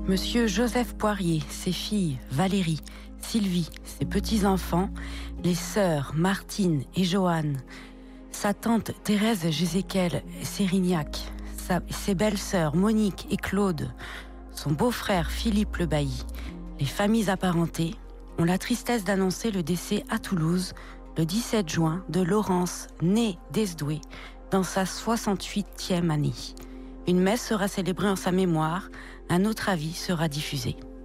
Monsieur Joseph Poirier, ses filles Valérie, Sylvie, ses petits-enfants, les sœurs Martine et Joanne, sa tante Thérèse Jézéquel Sérignac, ses belles-sœurs Monique et Claude, son beau-frère Philippe Le Bailly, les familles apparentées ont la tristesse d'annoncer le décès à Toulouse le 17 juin de Laurence, née d'Esdoué, dans sa 68e année. Une messe sera célébrée en sa mémoire, un autre avis sera diffusé.